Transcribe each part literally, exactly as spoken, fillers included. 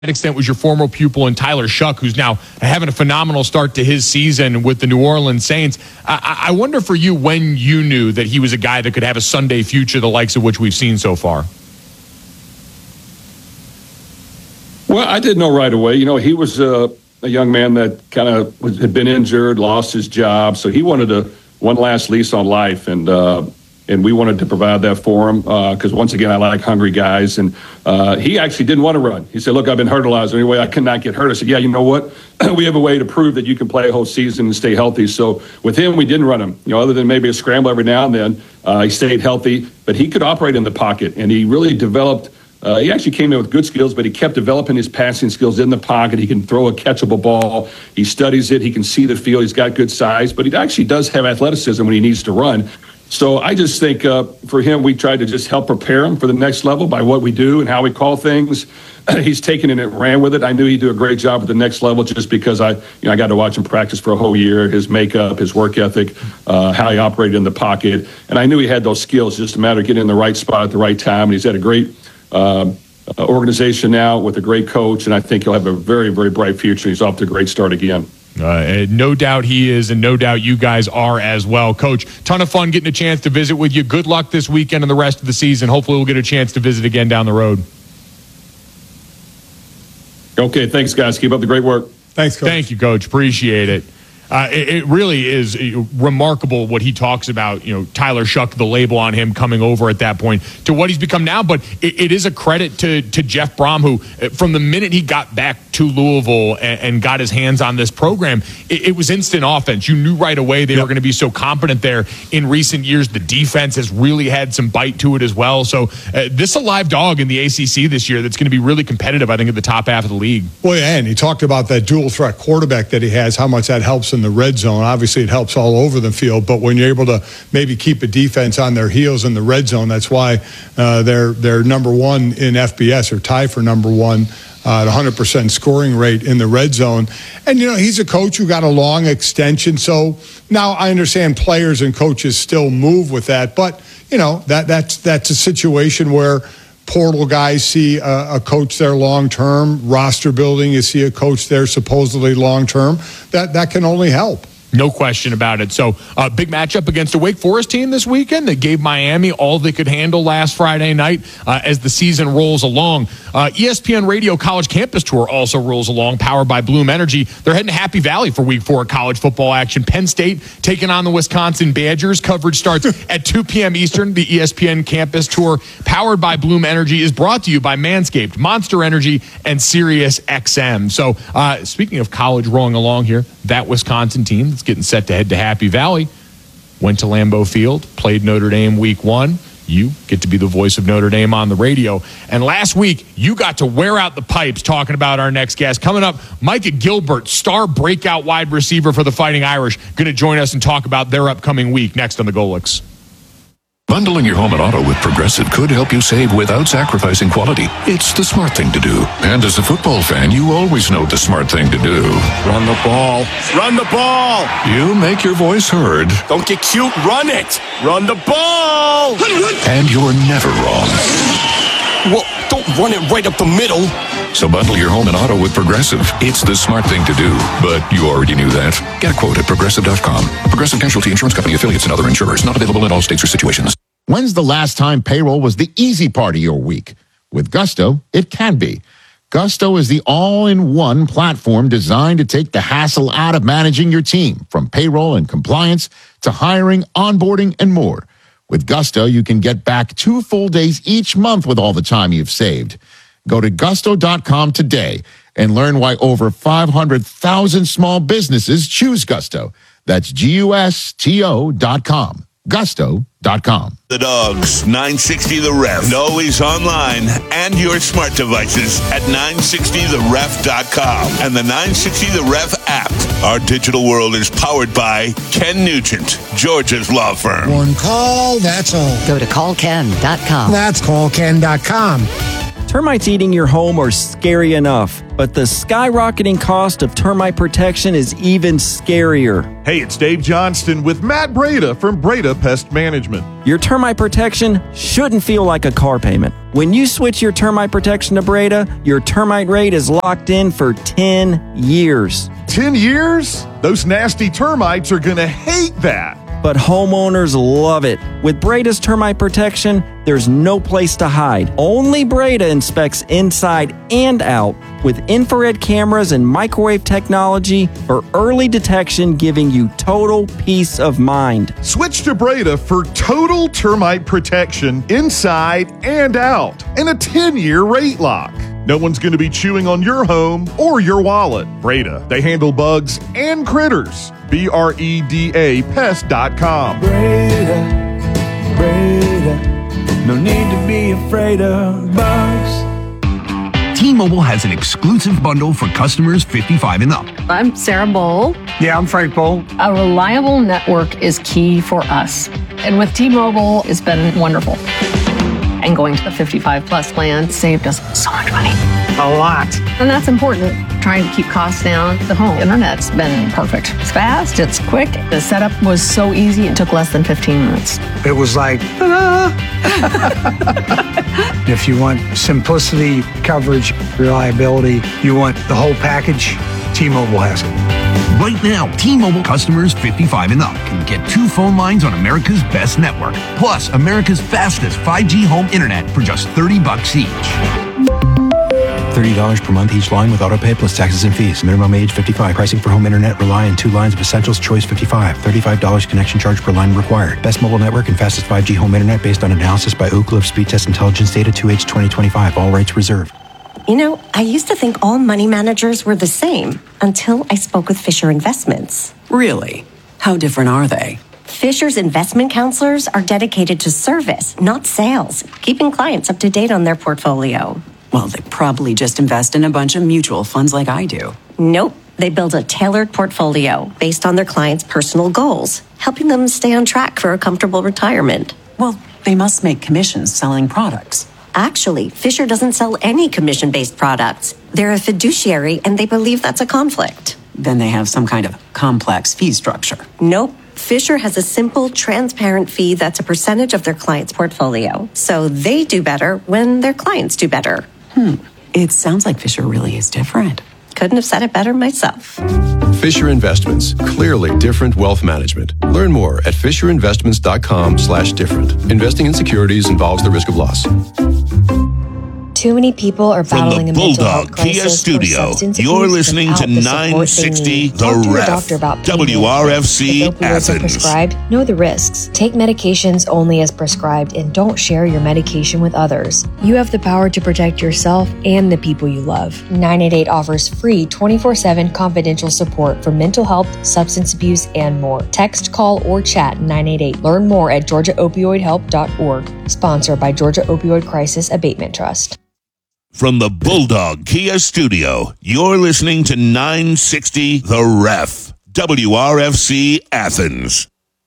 extent was your former pupil in Tyler Shuck, who's now having a phenomenal start to his season with the New Orleans Saints. I, I wonder for you when you knew that he was a guy that could have a Sunday future, the likes of which we've seen so far. Well, I didn't know right away. You know, he was uh, a young man that kind of had been injured, lost his job, so he wanted a one last lease on life, and uh, and we wanted to provide that for him because, uh, once again, I like hungry guys. And uh, he actually didn't want to run. He said, look, I've been hurt a lot. Is there any way I cannot get hurt? I said, yeah, you know what? We have a way to prove that you can play a whole season and stay healthy. So with him, we didn't run him. You know, other than maybe a scramble every now and then, uh, he stayed healthy. But he could operate in the pocket, and he really developed Uh, he actually came in with good skills, but he kept developing his passing skills in the pocket. He can throw a catchable ball. He studies it. He can see the field. He's got good size, but he actually does have athleticism when he needs to run. So I just think uh, for him, we tried to just help prepare him for the next level by what we do and how we call things. He's taken it and ran with it. I knew he'd do a great job at the next level just because I, you know, I got to watch him practice for a whole year, his makeup, his work ethic, uh, how he operated in the pocket. And I knew he had those skills, just a matter of getting in the right spot at the right time. And he's had a great Uh, organization now with a great coach, and I think he'll have a very, very bright future. He's off to a great start again. Uh, no doubt he is, and no doubt you guys are as well. Coach, ton of fun getting a chance to visit with you. Good luck this weekend and the rest of the season. Hopefully we'll get a chance to visit again down the road. Okay, thanks, guys. Keep up the great work. Thanks, Coach. Thank you, Coach. Appreciate it. Uh, it, it really is remarkable what he talks about, you know, Tyler Shuck, the label on him coming over at that point to what he's become now. But it, it is a credit to, to Jeff Brom, who from the minute he got back to Louisville and, and got his hands on this program, it, it was instant offense. You knew right away they yep. were going to be so competent there. In recent years, the defense has really had some bite to it as well. So uh, this is a live dog in the A C C this year that's going to be really competitive, I think, at the top half of the league. Well, yeah, and he talked about that dual threat quarterback that he has, how much that helps in the red zone. Obviously, it helps all over the field, but when you're able to maybe keep a defense on their heels in the red zone, that's why uh, they're they're number one in F B S, or tie for number one uh, at one hundred percent scoring rate in the red zone. And, you know, he's a coach who got a long extension, so now I understand players and coaches still move with that, but, you know, that that's that's a situation where portal guys see a, a coach there long-term, roster building, you see a coach there supposedly long-term. That that can only help. No question about it. So, uh, big matchup against a Wake Forest team this weekend that gave Miami all they could handle last Friday night uh, as the season rolls along. Uh, E S P N Radio College Campus Tour also rolls along, powered by Bloom Energy. They're heading to Happy Valley for week four of college football action. Penn State taking on the Wisconsin Badgers. Coverage starts at two p.m. Eastern. The E S P N Campus Tour, powered by Bloom Energy, is brought to you by Manscaped, Monster Energy, and Sirius X M. So, uh, speaking of college rolling along here, that Wisconsin team that's getting set to head to Happy Valley went to Lambeau Field, played Notre Dame week one. You get to be the voice of Notre Dame on the radio. And last week, you got to wear out the pipes talking about our next guest. Coming up, Micah Gilbert, star breakout wide receiver for the Fighting Irish, going to join us and talk about their upcoming week next on the Golics. Bundling your home and auto with Progressive could help you save without sacrificing quality. It's the smart thing to do. And as a football fan, you always know the smart thing to do. Run the ball. Run the ball. You make your voice heard. Don't get cute. Run it. Run the ball. And you're never wrong. Well, don't run it right up the middle. So bundle your home and auto with Progressive. It's the smart thing to do. But you already knew that. Get a quote at Progressive dot com. Progressive Casualty Insurance Company, affiliates, and other insurers. Not available in all states or situations. When's the last time payroll was the easy part of your week? With Gusto, it can be. Gusto is the all-in-one platform designed to take the hassle out of managing your team, from payroll and compliance to hiring, onboarding, and more. With Gusto, you can get back two full days each month with all the time you've saved. Go to gusto dot com today and learn why over five hundred thousand small businesses choose Gusto. That's G U S T O dot com. gusto dot com. The Dogs, nine sixty The Ref. And always online and your smart devices at nine sixty the ref dot com and the nine sixty The Ref app. Our digital world is powered by Ken Nugent, Georgia's law firm. One call, that's all. Go to call ken dot com. That's call ken dot com. Termites eating your home are scary enough, but the skyrocketing cost of termite protection is even scarier. Hey, it's Dave Johnston with Matt Breda from Breda Pest Management. Your termite protection shouldn't feel like a car payment. When you switch your termite protection to Breda, your termite rate is locked in for ten years. ten years? Those nasty termites are going to hate that. But homeowners love it. With Breda's termite protection, there's no place to hide. Only Breda inspects inside and out with infrared cameras and microwave technology for early detection, giving you total peace of mind. Switch to Breda for total termite protection inside and out and a ten-year rate lock. No one's going to be chewing on your home or your wallet. Breda, they handle bugs and critters. B R E D A pest dot com. Breda, Breda, no need to be afraid of bugs. T-Mobile has an exclusive bundle for customers fifty-five and up. I'm Sarah Bowl. Yeah, I'm Frank Bowl. A reliable network is key for us. And with T-Mobile, it's been wonderful. And going to the fifty-five plus plan saved us so much money. A lot. And that's important. Trying to keep costs down. The home internet's been perfect. It's fast, it's quick. The setup was so easy, it took less than fifteen minutes. It was like, ta-da! If you want simplicity, coverage, reliability, you want the whole package, T-Mobile has it. Right now, T-Mobile customers fifty-five and up can get two phone lines on America's best network, plus America's fastest five G home internet for just thirty bucks each. thirty dollars per month each line with autopay plus taxes and fees. Minimum age fifty-five. Pricing for home internet rely on two lines of Essentials Choice fifty-five. thirty-five dollars connection charge per line required. Best mobile network and fastest five G home internet based on analysis by Ookla of Speed Test Intelligence Data two H twenty twenty-five. All rights reserved. You know, I used to think all money managers were the same until I spoke with Fisher Investments. Really? How different are they? Fisher's investment counselors are dedicated to service, not sales, keeping clients up to date on their portfolio. Well, they probably just invest in a bunch of mutual funds like I do. Nope. They build a tailored portfolio based on their clients' personal goals, helping them stay on track for a comfortable retirement. Well, they must make commissions selling products. Actually, Fisher doesn't sell any commission-based products. They're a fiduciary, and they believe that's a conflict. Then they have some kind of complex fee structure. Nope. Fisher has a simple, transparent fee that's a percentage of their client's portfolio. So they do better when their clients do better. Hmm. It sounds like Fisher really is different. Couldn't have said it better myself. Fisher Investments. Clearly different wealth management. Learn more at fisherinvestments.com slash different. Investing in securities involves the risk of loss. Too many people are battling a mental health crisis. Kia Studio, or substance you're abuse listening without to the support nine sixty they need. The Talk to your Ref, doctor about pain W R F C management. If opioids are Athens. prescribed, know the risks. Take medications only as prescribed and don't share your medication with others. You have the power to protect yourself and the people you love. nine eight eight offers free twenty-four seven confidential support for mental health, substance abuse, and more. Text, call, or chat nine eight eight. Learn more at georgia opioid help dot org. Sponsored by Georgia Opioid Crisis Abatement Trust. From the Bulldog Kia Studio, you're listening to nine sixty The Ref, W R F C Athens.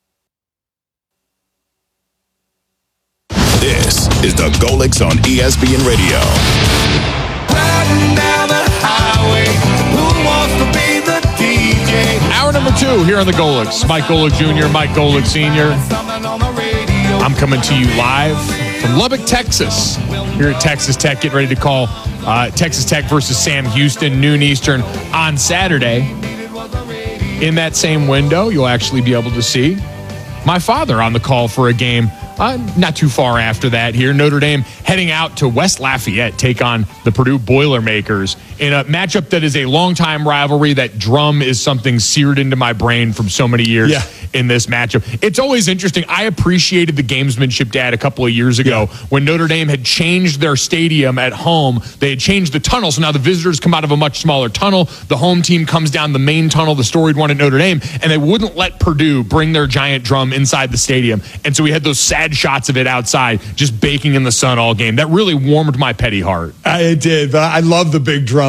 This is the Golix on E S P N Radio. Riding down the highway, who wants to be the D J? Hour number two here on the Golix. Mike Golick Junior, Mike Golick Senior I'm coming to you live from Lubbock, Texas. Here at Texas Tech, getting ready to call uh, Texas Tech versus Sam Houston, noon Eastern on Saturday. In that same window, you'll actually be able to see my father on the call for a game uh, not too far after that here. Notre Dame heading out to West Lafayette, take on the Purdue Boilermakers in a matchup that is a longtime rivalry. That drum is something seared into my brain from so many years yeah. in this matchup. It's always interesting. I appreciated the gamesmanship, Dad, a couple of years ago yeah. when Notre Dame had changed their stadium at home. They had changed the tunnel, so now the visitors come out of a much smaller tunnel. The home team comes down the main tunnel, the storied one at Notre Dame, and they wouldn't let Purdue bring their giant drum inside the stadium. And so we had those sad shots of it outside, just baking in the sun all game. That really warmed my petty heart. I, it did, but I love the big drum.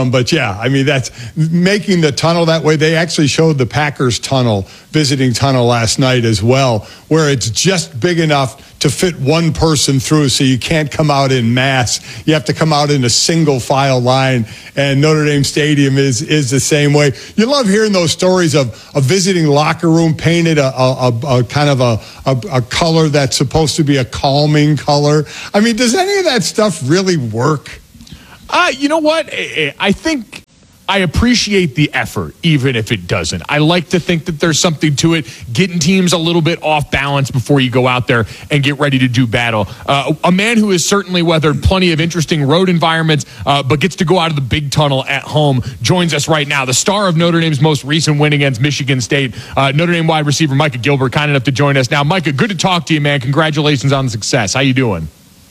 Um, but yeah, I mean, that's making the tunnel that way. They actually showed the Packers tunnel, visiting tunnel last night as well, where it's just big enough to fit one person through, so you can't come out in mass. You have to come out in a single file line, and Notre Dame Stadium is is the same way. You love hearing those stories of a visiting locker room painted a, a, a, a kind of a, a, a color that's supposed to be a calming color. I mean, does any of that stuff really work? Uh, you know what? I think I appreciate the effort, even if it doesn't. I like to think that there's something to it, getting teams a little bit off balance before you go out there and get ready to do battle. Uh, a man who has certainly weathered plenty of interesting road environments, uh, but gets to go out of the big tunnel at home, joins us right now. The star of Notre Dame's most recent win against Michigan State, uh, Notre Dame wide receiver Micah Gilbert, kind enough to join us now. Micah, good to talk to you, man. Congratulations on the success. How you doing?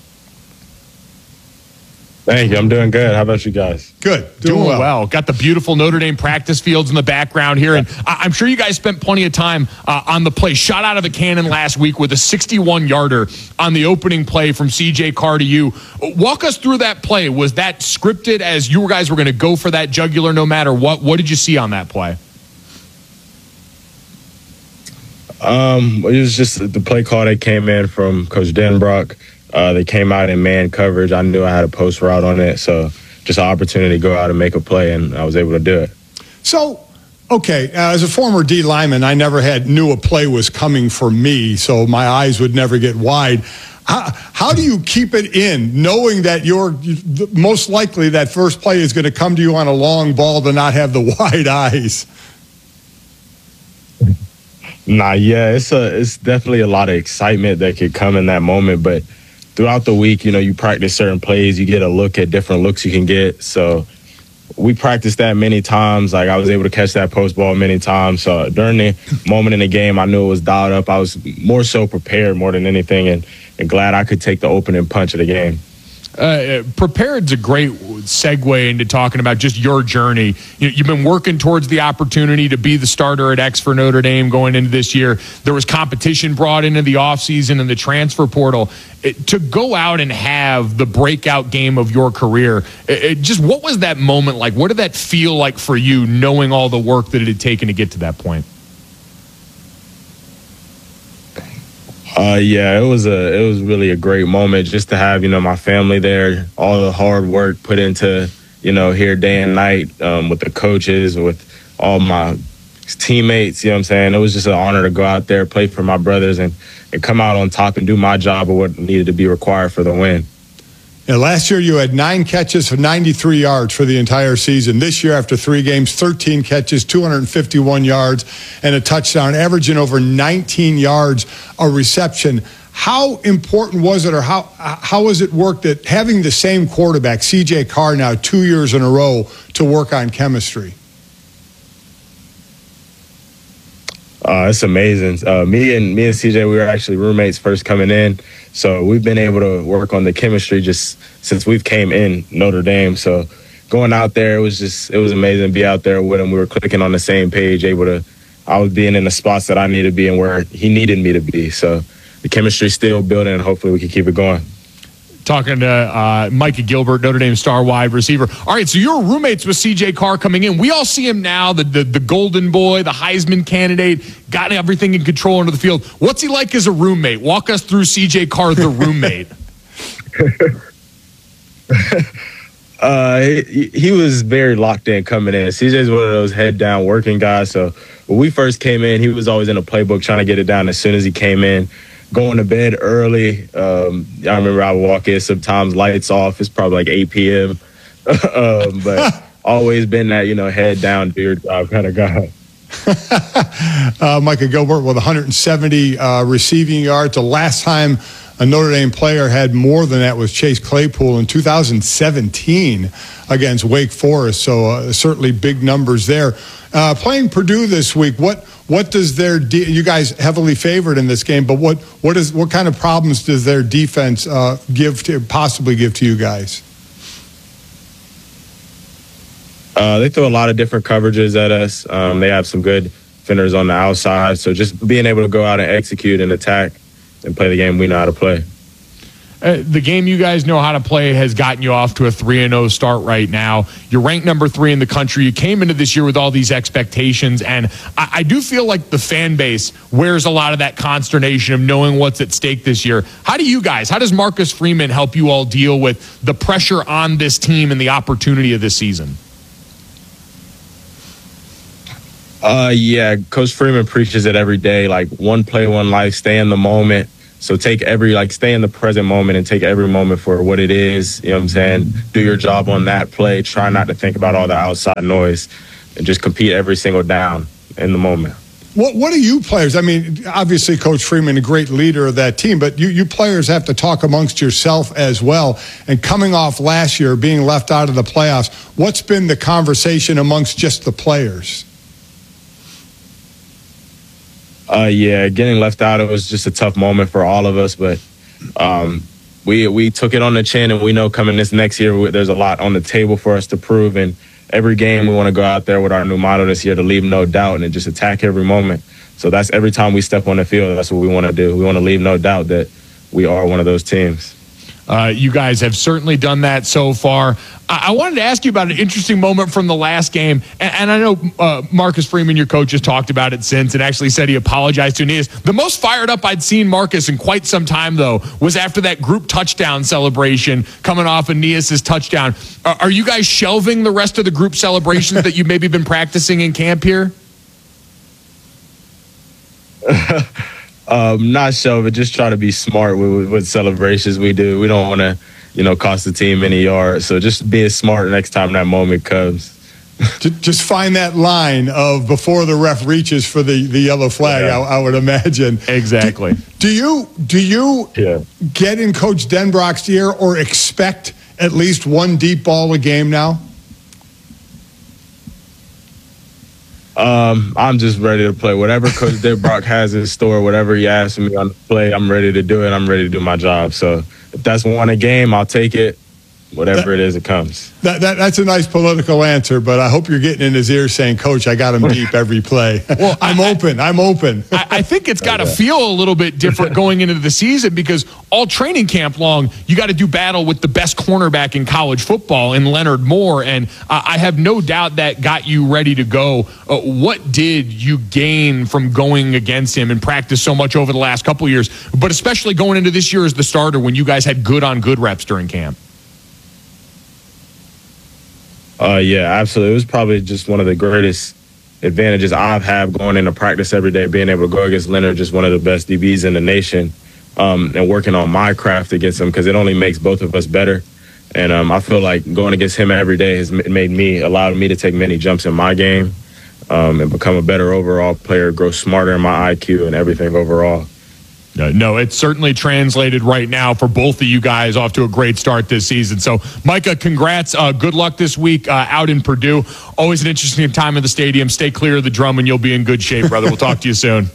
Thank you. I'm doing good. How about you guys? Good. Doing, doing well. well. Got the beautiful Notre Dame practice fields in the background here. And I- I'm sure you guys spent plenty of time uh, on the play. Shot out of a cannon last week with a sixty-one yarder on the opening play from C J Carr to you. Walk us through that play. Was that scripted as you guys were going to go for that jugular no matter what? What did you see on that play? Um, it was just the play call that came in from Coach Denbrock. Uh, they came out in man coverage. I knew I had a post route on it, so just an opportunity to go out and make a play, and I was able to do it. So, okay, uh, as a former D lineman, I never had knew a play was coming for me, so my eyes would never get wide. How, how do you keep it in, knowing that you're most likely that first play is going to come to you on a long ball to not have the wide eyes? Nah, yeah, it's a it's definitely a lot of excitement that could come in that moment, but throughout the week, you know, you practice certain plays, you get a look at different looks you can get. So we practiced that many times. Like, I was able to catch that post ball many times. So during the moment in the game, I knew it was dialed up. I was more so prepared more than anything, and, and glad I could take the opening punch of the game. Uh, prepared's a great segue into talking about just your journey. You, you've been working towards the opportunity to be the starter at X for Notre Dame going into this year. There was competition brought into the offseason and the transfer portal. It, to go out and have the breakout game of your career, it, it, just what was that moment like? What did that feel like for you, knowing all the work that it had taken to get to that point? Uh, yeah, it was a it was really a great moment just to have, you know, my family there, all the hard work put into, you know, here day and night um, with the coaches, with all my teammates, you know what I'm saying? It was just an honor to go out there, play for my brothers, and, and come out on top and do my job of what needed to be required for the win. Yeah, last year you had nine catches for ninety-three yards for the entire season. This year, after three games, thirteen catches, two hundred fifty-one yards, and a touchdown, averaging over nineteen yards a reception. How important was it, or how how was it worked that having the same quarterback, C J Carr, now two years in a row to work on chemistry? Uh, it's amazing. Uh, me and me and C J, we were actually roommates first coming in, so we've been able to work on the chemistry just since we've came in Notre Dame. So going out there, it was just it was amazing to be out there with him. We were clicking on the same page, able to. I was being in the spots that I needed to be and where he needed me to be. So the chemistry's still building, and hopefully we can keep it going. Talking to uh, Micah Gilbert, Notre Dame star wide receiver. All right, so you're roommates with C J Carr coming in. We all see him now, the, the the golden boy, the Heisman candidate, got everything in control under the field. What's he like as a roommate? Walk us through C J Carr, the roommate. uh, he, he was very locked in coming in. C J's one of those head down working guys. So when we first came in, he was always in the playbook trying to get it down as soon as he came in. Going to bed early. Um, I remember I would walk in sometimes lights off. It's probably like eight p.m. um, but always been that, you know, head down, do your job kind of guy. uh, Micah Gilbert with one hundred seventy uh, receiving yards. The last time a Notre Dame player had more than that was Chase Claypool in two thousand seventeen against Wake Forest. So uh, certainly big numbers there. Uh, playing Purdue this week, what what does their de- you guys heavily favored in this game? But what what is what kind of problems does their defense uh, give to possibly give to you guys? Uh, they throw a lot of different coverages at us. Um, they have some good defenders on the outside. So just being able to go out and execute and attack and play the game we know how to play. uh, the game you guys know how to play has gotten you off to a three and oh start right now. You're ranked number three in the country. You came into this year with all these expectations, and I, I do feel like the fan base wears a lot of that consternation of knowing what's at stake this year. How do you guys, how does Marcus Freeman help you all deal with the pressure on this team and the opportunity of this season? Uh, yeah, Coach Freeman preaches it every day, like one play, one life, stay in the moment. So take every, like, stay in the present moment and take every moment for what it is. You know what I'm saying? Do your job on that play. Try not to think about all the outside noise and just compete every single down in the moment. What What do you players? I mean, obviously, Coach Freeman, a great leader of that team, but you, you players have to talk amongst yourself as well. And coming off last year, being left out of the playoffs, what's been the conversation amongst just the players? Uh, yeah, getting left out, it was just a tough moment for all of us, but um, we we took it on the chin, and we know coming this next year, there's a lot on the table for us to prove, and every game we want to go out there with our new motto this year to leave no doubt and just attack every moment. So that's every time we step on the field, that's what we want to do. We want to leave no doubt that we are one of those teams. Uh, you guys have certainly done that so far. I-, I wanted to ask you about an interesting moment from the last game. And, and I know uh, Marcus Freeman, your coach, has talked about it since and actually said he apologized to Aeneas. The most fired up I'd seen Marcus in quite some time, though, was after that group touchdown celebration coming off Aeneas' touchdown. Are, are you guys shelving the rest of the group celebrations that you've maybe been practicing in camp here? Um, not sure, but just try to be smart with, with celebrations we do. We don't want to, you know, cost the team any yards. So just being smart next time that moment comes. Just find that line of before the ref reaches for the, the yellow flag, yeah. I, I would imagine. Exactly. Do, do you do you yeah. get in Coach Denbrock's ear or expect at least one deep ball a game now? Um, I'm just ready to play. Whatever Coach Denbrock has in store, whatever he asks me on the play, I'm ready to do it. I'm ready to do my job. So if that's one a game, I'll take it. Whatever that, it is, it comes. That, that That's a nice political answer, but I hope you're getting in his ear saying, Coach, I got him deep every play. Well, I'm I, open. I'm open. I, I think it's got to okay. feel a little bit different going into the season because all training camp long, you got to do battle with the best cornerback in college football in Leonard Moore, and uh, I have no doubt that got you ready to go. Uh, what did you gain from going against him and practice so much over the last couple of years, but especially going into this year as the starter when you guys had good-on-good reps during camp? Uh, yeah, absolutely. It was probably just one of the greatest advantages I've had going into practice every day, being able to go against Leonard, just one of the best D Bs in the nation, um, and working on my craft against him because it only makes both of us better. And um, I feel like going against him every day has made me, allowed me to take many jumps in my game um, and become a better overall player, grow smarter in my I Q and everything overall. No, no, it's certainly translated right now for both of you guys off to a great start this season. So, Micah, congrats. Uh, good luck this week uh, out in Purdue. Always an interesting time in the stadium. Stay clear of the drum, and you'll be in good shape, brother. We'll talk to you soon.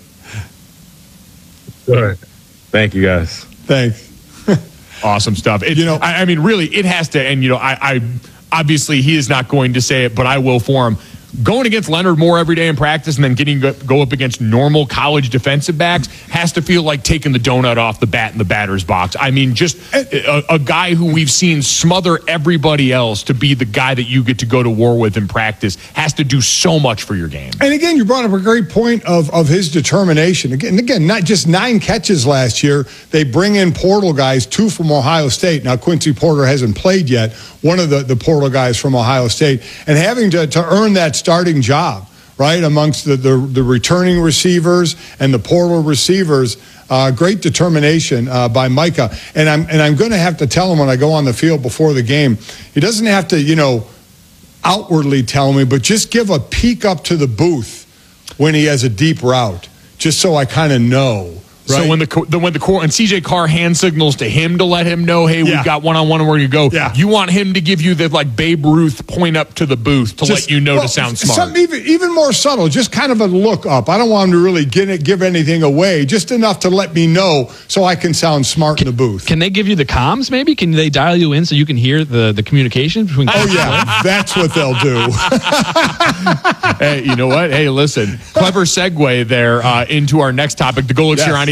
All right. Thank you, guys. Thanks. Awesome stuff. It, you know, I, I mean, really, it has to. And you know, I, I obviously he is not going to say it, but I will for him. Going against Leonard Moore every day in practice and then getting go, go up against normal college defensive backs has to feel like taking the donut off the bat in the batter's box. I mean, just a, a guy who we've seen smother everybody else to be the guy that you get to go to war with in practice has to do so much for your game. And again, you brought up a great point of, of his determination. Again, again, not just nine catches last year. They bring in portal guys, two from Ohio State. Now, Quincy Porter hasn't played yet, one of the, the portal guys from Ohio State. And having to, to earn that starting job, right, amongst the, the, the returning receivers and the portal receivers, uh, great determination uh, by Micah. And I'm and I'm going to have to tell him when I go on the field before the game, he doesn't have to, you know, outwardly tell me, but just give a peek up to the booth when he has a deep route, just so I kind of know. Right. So when the, the when the core and C J Carr hand signals to him to let him know, hey, yeah. we've got one on one and we're going to go. Yeah. You want him to give you the like Babe Ruth point up to the booth to just, let you know well, to sound smart. Something even even more subtle, just kind of a look up. I don't want him to really get it, give anything away, just enough to let me know so I can sound smart can, in the booth. Can they give you the comms? Maybe can they dial you in so you can hear the the communication between? Oh yeah, that's what they'll do. Hey, you know what? Hey, listen, clever segue there uh, into our next topic. The Golics yes. here on E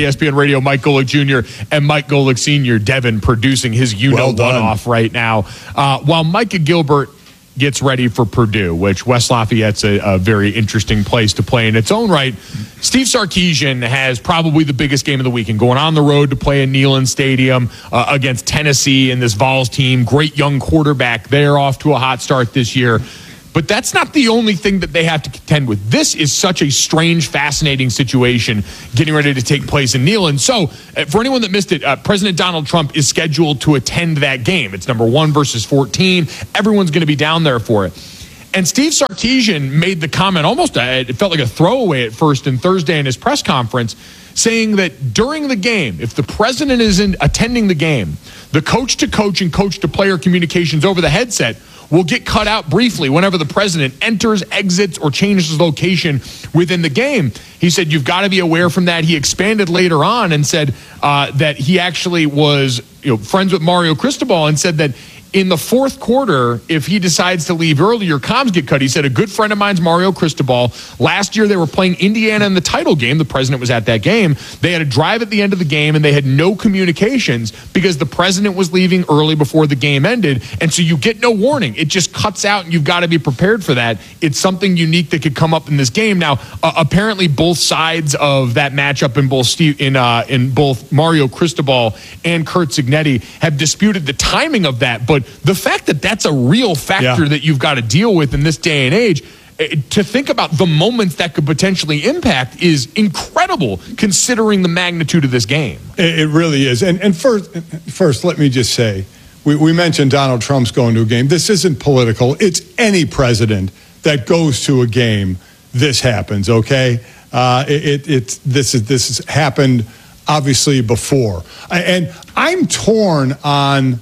S P N Radio, Mike Golick Junior and Mike Golick Senior Devin producing his you-know-what Well off right now. Uh, while Micah Gilbert gets ready for Purdue, which West Lafayette's a, a very interesting place to play in its own right, Steve Sarkisian has probably the biggest game of the weekend, going on the road to play in Neyland Stadium uh, against Tennessee and this Vols team. Great young quarterback there, off to a hot start this year. But that's not the only thing that they have to contend with. This is such a strange, fascinating situation getting ready to take place in Neyland. So, uh, for anyone that missed it, uh, President Donald Trump is scheduled to attend that game. It's number one versus fourteen. Everyone's going to be down there for it. And Steve Sarkisian made the comment, almost, uh, it felt like a throwaway at first in Thursday in his press conference, saying that during the game, if the president is in, attending the game, the coach-to-coach and coach-to-player communications over the headset will get cut out briefly whenever the president enters, exits, or changes location within the game. He said you've got to be aware from that. He expanded later on and said uh, that he actually was you know, friends with Mario Cristobal, and said that in the fourth quarter, if he decides to leave early, your comms get cut. He said a good friend of mine's Mario Cristobal. Last year, they were playing Indiana in the title game. The president was at that game. They had a drive at the end of the game, and they had no communications because the president was leaving early before the game ended. And so you get no warning. It just cuts out, and you've got to be prepared for that. It's something unique that could come up in this game. Now, uh, apparently, both sides of that matchup in both Steve, in uh, in both Mario Cristobal and Curt Cignetti have disputed the timing of that, but the fact that that's a real factor Yeah. that you've got to deal with in this day and age, to think about the moments that could potentially impact is incredible considering the magnitude of this game. It, it really is. And, and first, first, let me just say, we, we mentioned Donald Trump's going to a game. This isn't political. It's any president that goes to a game, this happens, okay? Uh, it, it, it's, this, is, this has happened, obviously, before. And I'm torn on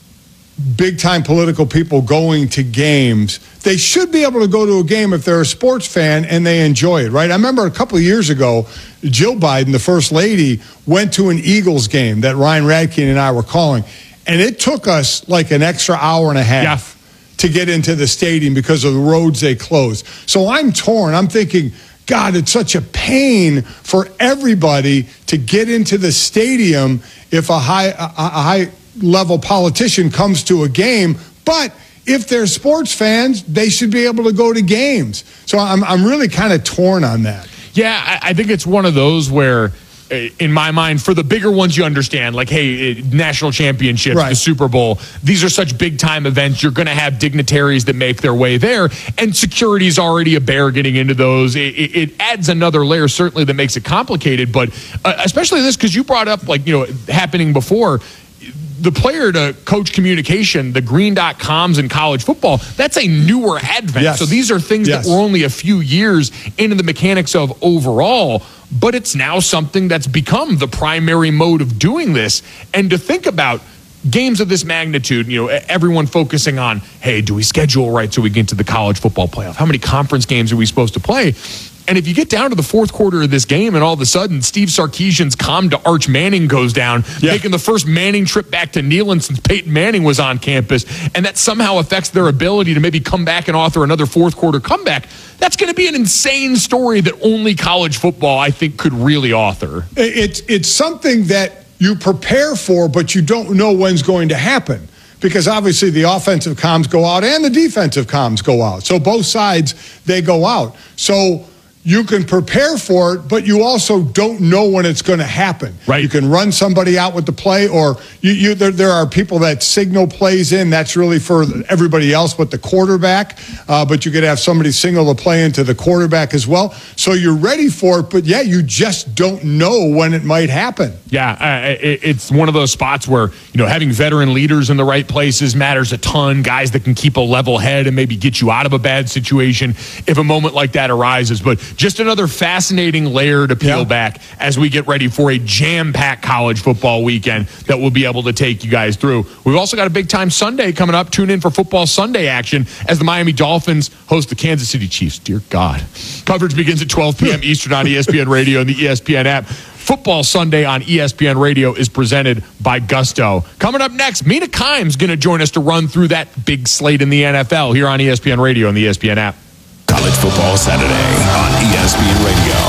big-time political people going to games. They should be able to go to a game if they're a sports fan and they enjoy it, right? I remember a couple of years ago, Jill Biden, the first lady, went to an Eagles game that Ryan Radke and I were calling, and it took us like an extra hour and a half yeah. to get into the stadium because of the roads they closed. So I'm torn. I'm thinking, God, it's such a pain for everybody to get into the stadium if a high, a, a high level politician comes to a game, but if they're sports fans, they should be able to go to games. So I'm I'm really kind of torn on that. Yeah, I, I think it's one of those where, in my mind, for the bigger ones, you understand, like, hey, national championships, right. the Super Bowl, these are such big-time events. You're going to have dignitaries that make their way there, and security's already a bear getting into those. It, it, it adds another layer, certainly, that makes it complicated, but uh, especially this, because you brought up, like, you know, happening before, the player to coach communication, the green dot coms in college football, that's a newer advent. Yes. So these are things yes. that were only a few years into the mechanics of overall, but it's now something that's become the primary mode of doing this. And to think about games of this magnitude, you know, everyone focusing on, hey, do we schedule right so we get into the college football playoff? How many conference games are we supposed to play? And if you get down to the fourth quarter of this game and all of a sudden Steve Sarkisian's comm to Arch Manning goes down, yeah. making the first Manning trip back to Neyland since Peyton Manning was on campus, and that somehow affects their ability to maybe come back and author another fourth quarter comeback, that's going to be an insane story that only college football, I think, could really author. It's, it's something that you prepare for, but you don't know when's going to happen. Because obviously the offensive comms go out and the defensive comms go out. So both sides, they go out. So you can prepare for it, but you also don't know when it's going to happen. Right. You can run somebody out with the play, or you, you there, there are people that signal plays in. That's really for everybody else but the quarterback. Uh, but you could have somebody signal the play into the quarterback as well. So you're ready for it, but yeah, you just don't know when it might happen. Yeah, uh, it, it's one of those spots where, you know, having veteran leaders in the right places matters a ton. Guys that can keep a level head and maybe get you out of a bad situation if a moment like that arises. But just another fascinating layer to peel yeah. back as we get ready for a jam-packed college football weekend that we'll be able to take you guys through. We've also got a big-time Sunday coming up. Tune in for Football Sunday action as the Miami Dolphins host the Kansas City Chiefs. Dear God. Coverage begins at twelve p.m. Eastern on E S P N Radio and the E S P N app. Football Sunday on E S P N Radio is presented by Gusto. Coming up next, Mina Kimes going to join us to run through that big slate in the N F L here on E S P N Radio and the E S P N app. College Football Saturday on E S P N Radio.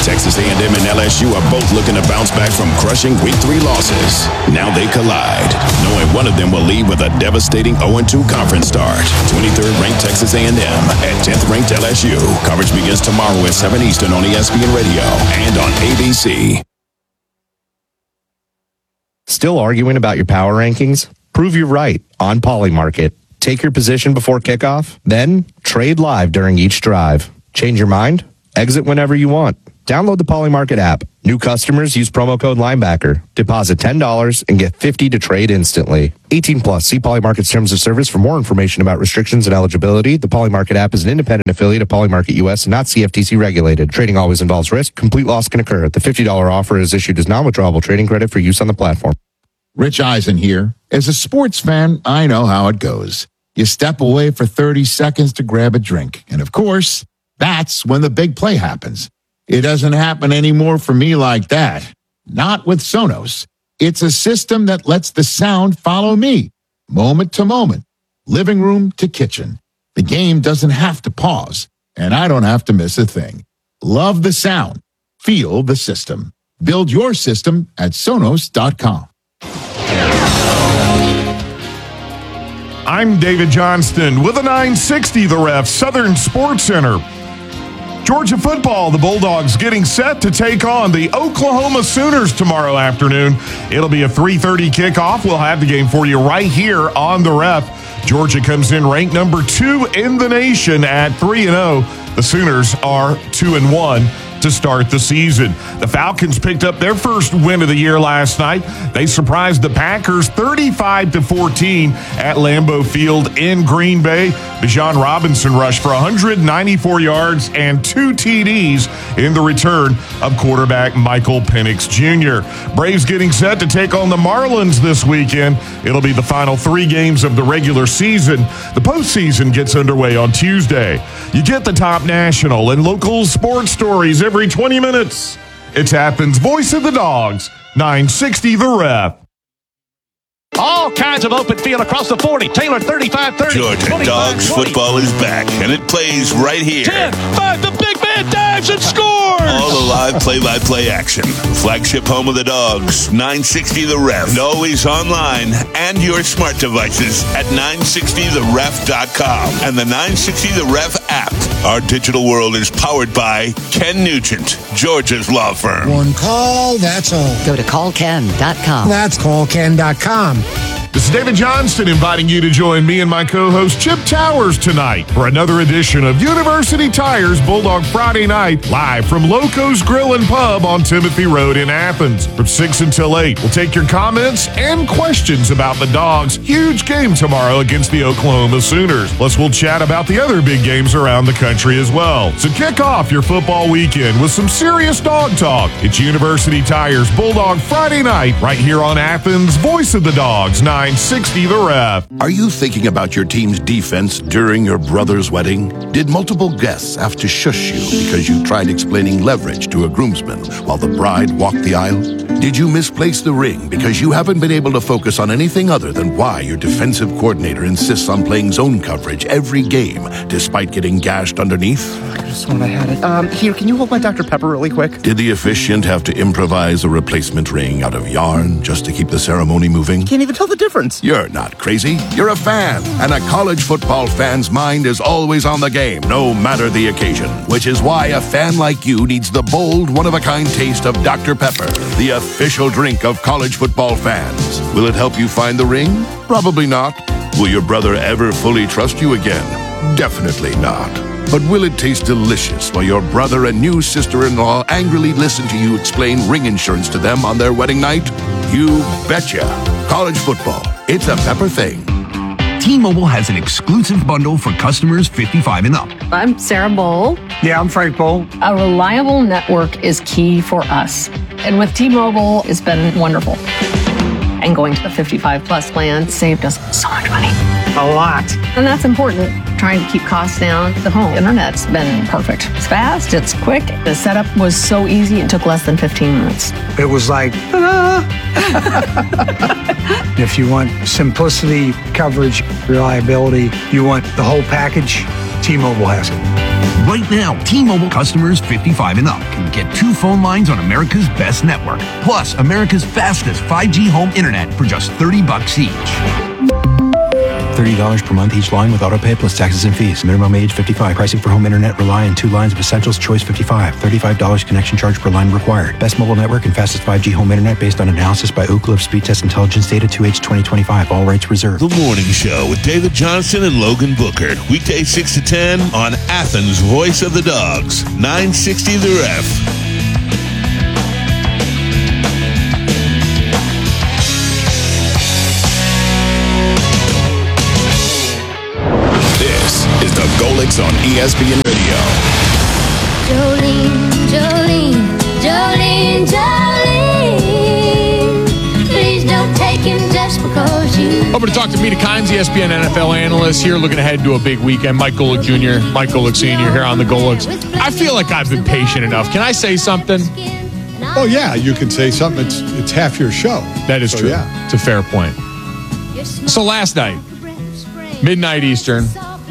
Texas A and M and L S U are both looking to bounce back from crushing week three losses. Now they collide, knowing one of them will leave with a devastating oh and two conference start. twenty-third ranked Texas A and M at tenth ranked L S U. Coverage begins tomorrow at seven Eastern on E S P N Radio and on A B C. Still arguing about your power rankings? Prove you're right on Polymarket. Take your position before kickoff, then trade live during each drive. Change your mind? Exit whenever you want. Download the Polymarket app. New customers use promo code Linebacker. Deposit ten dollars and get fifty dollars to trade instantly. eighteen plus. See Polymarket's terms of service for more information about restrictions and eligibility. The Polymarket app is an independent affiliate of Polymarket U S and not C F T C regulated. Trading always involves risk. Complete loss can occur. The fifty dollars offer is issued as non-withdrawable trading credit for use on the platform. Rich Eisen here. As a sports fan, I know how it goes. You step away for thirty seconds to grab a drink. And of course, that's when the big play happens. It doesn't happen anymore for me like that. Not with Sonos. It's a system that lets the sound follow me, moment to moment, living room to kitchen. The game doesn't have to pause, and I don't have to miss a thing. Love the sound. Feel the system. Build your system at Sonos dot com. I'm David Johnston with a nine sixty The Ref Southern Sports Center. Georgia football, the Bulldogs getting set to take on the Oklahoma Sooners tomorrow afternoon. It'll be a three thirty kickoff. We'll have the game for you right here on The Ref. Georgia comes in ranked number two in the nation at three and oh. The Sooners are two and one to start the season. The Falcons picked up their first win of the year last night. They surprised the Packers thirty-five to fourteen at Lambeau Field in Green Bay. Bijan Robinson rushed for one hundred ninety-four yards and two T Ds in the return of quarterback Michael Penix Junior Braves getting set to take on the Marlins this weekend. It'll be the final three games of the regular season. The postseason gets underway on Tuesday. You get the top national and local sports stories every twenty minutes. It's Athens' Voice of the Dogs, nine sixty The Ref. All kinds of open field across the forty. Taylor thirty-five thirty. Georgia Dogs football is back, and it plays right here. ten five, the big man dives and scores! All the live play-by-play action. Flagship home of the Dogs, nine sixty The Ref. And always online and your smart devices at nine sixty the ref dot com and the nine sixty The Ref app. Our digital world is powered by Ken Nugent, Georgia's law firm. One call, that's all. Go to call ken dot com. That's call ken dot com. This is David Johnston inviting you to join me and my co-host Chip Towers tonight for another edition of University Tires Bulldog Friday Night, live from Loco's Grill and Pub on Timothy Road in Athens. From six until eight, we'll take your comments and questions about the Dogs' huge game tomorrow against the Oklahoma Sooners. Plus, we'll chat about the other big games around the country as well. So kick off your football weekend with some serious dog talk. It's University Tires Bulldog Friday Night right here on Athens' Voice of the Dogs, nine sixty The Ref. Are you thinking about your team's defense during your brother's wedding? Did multiple guests have to shush you because you tried explaining leverage to a groomsman while the bride walked the aisle? Did you misplace the ring because you haven't been able to focus on anything other than why your defensive coordinator insists on playing zone coverage every game despite getting gashed underneath? I could have sworn I had it. Um, here, can you hold my Doctor Pepper really quick? Did the officiant have to improvise a replacement ring out of yarn just to keep the ceremony moving? Can't even tell the difference. You're not crazy. You're a fan. And a college football fan's mind is always on the game, no matter the occasion. Which is why a fan like you needs the bold, one-of-a-kind taste of Doctor Pepper, the official drink of college football fans. Will it help you find the ring? Probably not. Will your brother ever fully trust you again? Definitely not. But will it taste delicious while your brother and new sister-in-law angrily listen to you explain ring insurance to them on their wedding night? You betcha. College football. It's a Pepper thing. T-Mobile has an exclusive bundle for customers fifty-five and up. I'm Sarah Bowl. Yeah, I'm Frank Bowl. A reliable network is key for us. And with T-Mobile, it's been wonderful. And going to the fifty-five plus plan saved us so much money. A lot. And that's important. Trying to keep costs down. The home internet's been perfect. It's fast, it's quick. The setup was so easy, it took less than fifteen minutes. It was like, ah. If you want simplicity, coverage, reliability, you want the whole package, T-Mobile has it. Right now, T-Mobile customers fifty-five and up can get two phone lines on America's best network, plus America's fastest five G home internet for just thirty bucks each. thirty dollars per month each line with autopay plus taxes and fees. Minimum age fifty-five. Pricing for home internet rely on two lines of Essentials Choice fifty-five. thirty-five dollars connection charge per line required. Best mobile network and fastest five G home internet based on analysis by Ookla of Speed Test Intelligence Data two H twenty twenty-five. All rights reserved. The Morning Show with David Johnson and Logan Booker. Weekday six to ten on Athens' Voice of the Dogs. nine sixty The Ref. This is the Golix on E S P N Radio. Jolene, Jolene, Jolene, Jolene. Please don't take him just because you. Over to talk to Mina Kimes, E S P N N F L analyst here, looking ahead to a big weekend. Mike Golick Junior, Mike Golick Senior here on the Golix. I feel like I've been patient enough. Can I say something? Oh, yeah, you can say something. It's, it's half your show. That is So, true. yeah. It's a fair point. So last night, midnight Eastern,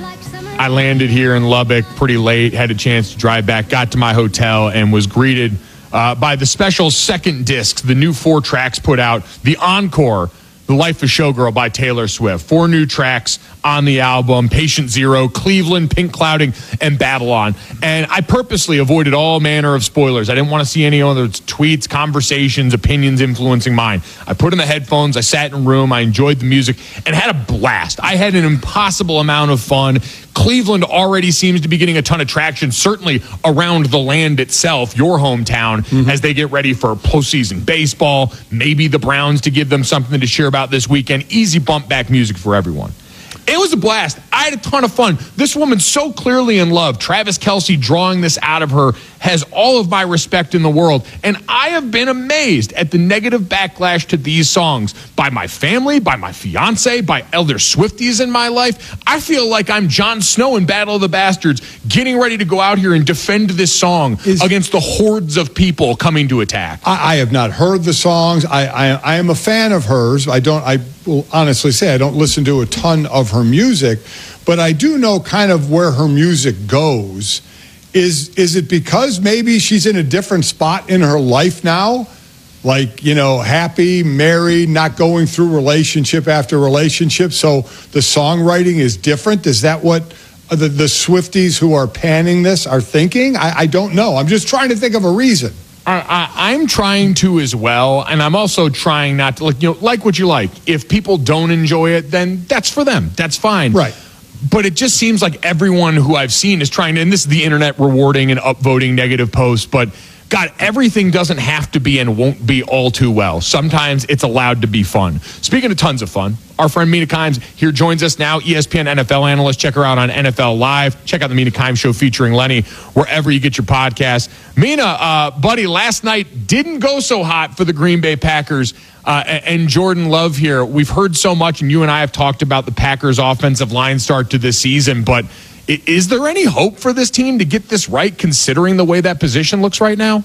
I landed here in Lubbock pretty late, had a chance to drive back, got to my hotel, and was greeted uh, by the special second discs, the new four tracks put out, the Encore, The Life of Showgirl by Taylor Swift. Four new tracks on the album, Patient Zero, Cleveland, Pink Clouding, and Babylon. And I purposely avoided all manner of spoilers. I didn't want to see any other tweets, conversations, opinions influencing mine. I put in the headphones, I sat in a room, I enjoyed the music, and had a blast. I had an impossible amount of fun. Cleveland already seems to be getting a ton of traction, certainly around the land itself, your hometown, mm-hmm. as they get ready for postseason baseball, maybe the Browns to give them something to cheer about this weekend. Easy bump back music for everyone. It was a blast. I had a ton of fun. This woman's so clearly in love. Travis Kelce drawing this out of her has all of my respect in the world. And I have been amazed at the negative backlash to these songs by my family, by my fiance, by elder Swifties in my life. I feel like I'm Jon Snow in Battle of the Bastards, getting ready to go out here and defend this song Is, against the hordes of people coming to attack. I, I have not heard the songs. I, I, I am a fan of hers. I don't, I will honestly say I don't listen to a ton of her music, but I do know kind of where her music goes. Is is it because maybe she's in a different spot in her life now? Like, you know, happy, married, not going through relationship after relationship, so the songwriting is different? Is that what the, the Swifties who are panning this are thinking? I, I don't know. I'm just trying to think of a reason. I, I, I'm trying to as well, and I'm also trying not to, like, you know, like what you like. If people don't enjoy it, then that's for them. That's fine. Right. But it just seems like everyone who I've seen is trying to, and this is the internet rewarding and upvoting negative posts, but God, everything doesn't have to be and won't be all too well. Sometimes it's allowed to be fun. Speaking of tons of fun, our friend Mina Kimes here joins us now, E S P N N F L analyst. Check her out on N F L Live. Check out the Mina Kimes Show featuring Lenny, wherever you get your podcast. Mina, uh, buddy, last night didn't go so hot for the Green Bay Packers uh, and Jordan Love here. We've heard so much, and you and I have talked about the Packers' offensive line start to this season, but is there any hope for this team to get this right, considering the way that position looks right now?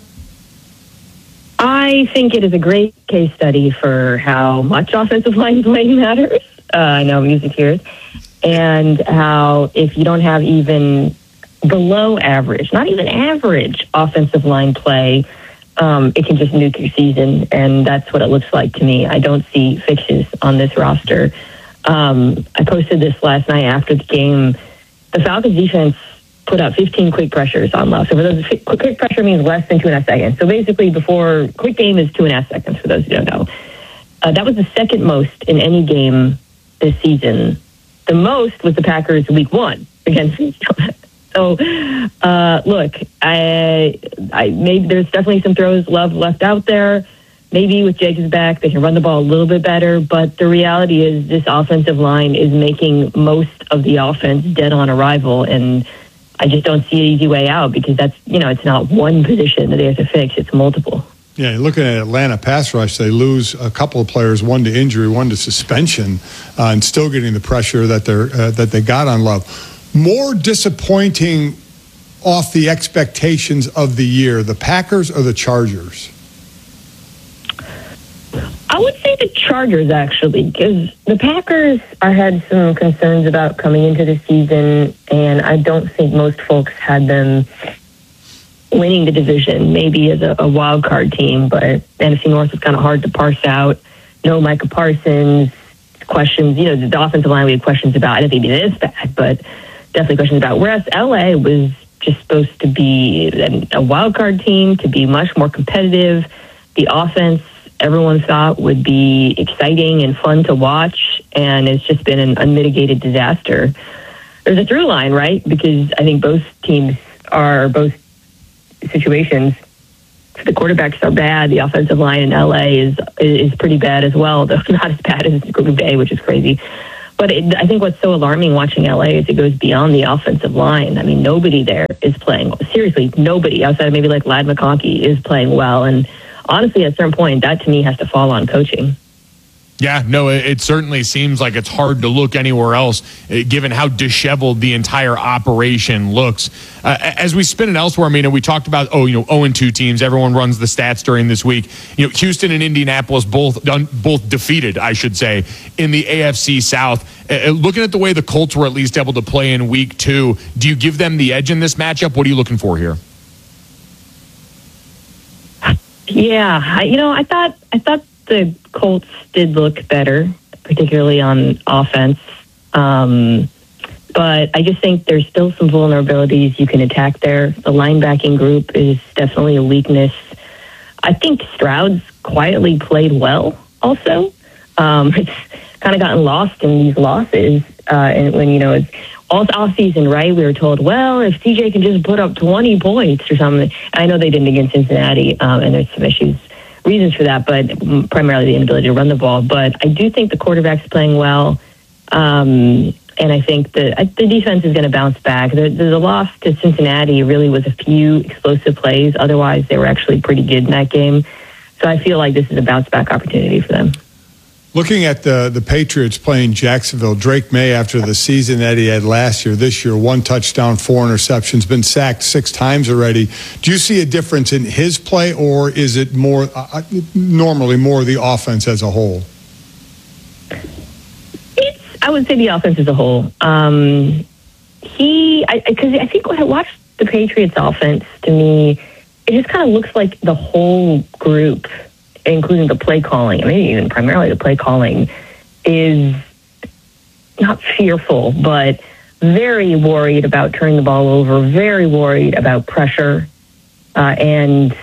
I think it is a great case study for how much offensive line playing matters. Uh, I know music here. And how if you don't have even below average, not even average offensive line play, um, it can just nuke your season. And that's what it looks like to me. I don't see fixes on this roster. Um, I posted this last night after the game. The Falcons defense put out fifteen quick pressures on Love. So for those, quick pressure means less than two and a half seconds. So basically, before quick game is two and a half seconds. For those who don't know, uh, that was the second most in any game this season. The most was the Packers week one against Minnesota. So uh, look, I, I maybe there's definitely some throws Love left out there. Maybe with Jacobs back, they can run the ball a little bit better. But the reality is, this offensive line is making most of the offense dead on arrival, and I just don't see an easy way out, because that's, you know, it's not one position that they have to fix, it's multiple. Yeah, you're looking at Atlanta pass rush, they lose a couple of players, one to injury, one to suspension, uh, and still getting the pressure that they're uh, that they got on Love. More disappointing off the expectations of the year, the Packers or the Chargers? I would say the Chargers, actually, because the Packers are had some concerns about coming into the season, and I don't think most folks had them winning the division, maybe as a, a wild card team, but N F C North was kind of hard to parse out. No Micah Parsons, questions, you know, the offensive line we had questions about. I didn't think it is bad, but definitely questions about. Whereas L A was just supposed to be a wild card team, to be much more competitive. The offense, everyone thought, would be exciting and fun to watch, and it's just been an unmitigated disaster. There's a through line, right? Because I think both teams are, both situations, the quarterbacks are bad. The offensive line in L A is is pretty bad as well, though not as bad as Green Bay, which is crazy. But it, I think what's so alarming watching L A is it goes beyond the offensive line. I mean, nobody there is playing, seriously, nobody outside of maybe like Ladd McConkey is playing well. And honestly, at a certain point, that to me has to fall on coaching. Yeah, no, it, it certainly seems like it's hard to look anywhere else, uh, given how disheveled the entire operation looks. Uh, as we spin it elsewhere, I mean, we talked about, oh, you know, oh and two teams. Everyone runs the stats during this week. You know, Houston and Indianapolis both done, both defeated, I should say, in the A F C South. Uh, looking at the way the Colts were at least able to play in week two, do you give them the edge in this matchup? What are you looking for here? Yeah, I, you know, I thought I thought the Colts did look better, particularly on offense. Um, but I just think there's still some vulnerabilities you can attack there. The linebacking group is definitely a weakness. I think Stroud's quietly played well also. Um, it's kind of gotten lost in these losses. Uh, and when, you know, it's all off season, right? We were told, well, if C J can just put up twenty points or something. I know they didn't against Cincinnati, um, and there's some issues, reasons for that, but primarily the inability to run the ball. But I do think the quarterback's playing well, um, and I think the the defense is going to bounce back. The, the loss to Cincinnati really was a few explosive plays. Otherwise, they were actually pretty good in that game. So I feel like this is a bounce back opportunity for them. Looking at the, the Patriots playing Jacksonville, Drake May, after the season that he had last year, this year, one touchdown, four interceptions, been sacked six times already. Do you see a difference in his play, or is it more uh, normally more the offense as a whole? It's, I would say the offense as a whole. Um, he, because I, I think when I watched the Patriots offense, to me, it just kind of looks like the whole group, including the play calling, I mean, even primarily the play calling, is not fearful, but very worried about turning the ball over, very worried about pressure, uh, and